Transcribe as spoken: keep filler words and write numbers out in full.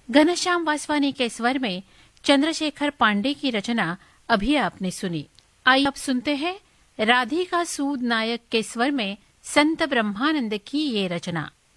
घनश्याम वासवानी के स्वर में चंद्रशेखर पांडे की रचना अभी आपने सुनी। आइए अब सुनते हैं राधिका सूद नायक के स्वर में संत ब्रह्मानंद की ये रचना।